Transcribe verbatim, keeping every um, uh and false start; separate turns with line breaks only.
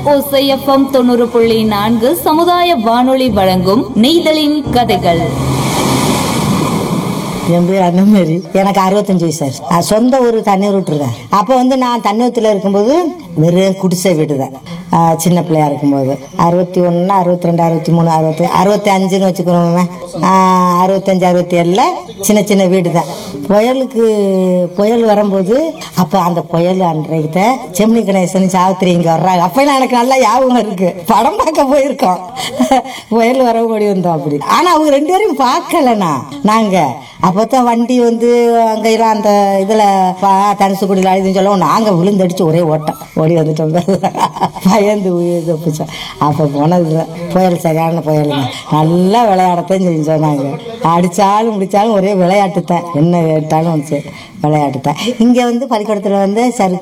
ஓசை எஃப்எம் தொண்ணூறு புள்ளி நான்கு சமுதாய வானொலி வழங்கும் நெய்தலின் கதைகள்.
என் பேர் அந்த மாதிரி எனக்கு அறுபத்தஞ்சு வயசு சார். நான் சொந்த ஊர் தண்ணீர் விட்டுருக்கேன். அப்போ வந்து நான் தண்ணீரத்தில் இருக்கும்போது வெறும் குடிசை வீடு தான். சின்ன பிள்ளையா இருக்கும்போது அறுபத்தி ஒன்று அறுபத்தி ரெண்டு அறுபத்தி மூணு அறுபத்தி அறுபத்தி அஞ்சுன்னு வச்சுக்கிறோமே. அறுபத்தஞ்சு அறுபத்தி ஏழில் சின்ன சின்ன வீடு தான். புயலுக்கு புயல் வரும்போது அப்போ அந்த புயல் அன்றைக்கு செம்னி கணேசன் சாவித்திரி இங்கே வர்றாங்க. அப்போலாம் எனக்கு நல்லா ஞாபகம் இருக்கு. படம் பார்க்க போயிருக்கோம். புயல் வர ஓடி வந்தோம் அப்படி. ஆனால் அவங்க ரெண்டு பேரும் பார்க்கலண்ணா. நாங்கள் அப்போத்தான் வண்டி வந்து அங்கெல்லாம் அந்த இதில் தனுசு குடியில் அழுதுன்னு சொல்லவும் நாங்கள் விழுந்தடிச்சு ஒரே ஓட்டம் ஓடி வந்துட்டோம். பயந்து உயிர்ச்சோம். அப்போ போனது புயல் சரியான புயலுங்க. நல்லா விளையாடத்தான் செஞ்சோம். நாங்கள் அடித்தாலும் முடித்தாலும் ஒரே விளையாட்டு தான். என்ன கேட்டாலும் வந்து விளையாட்டு தான். இங்கே வந்து பள்ளிக்கூடத்தில் வந்து சரி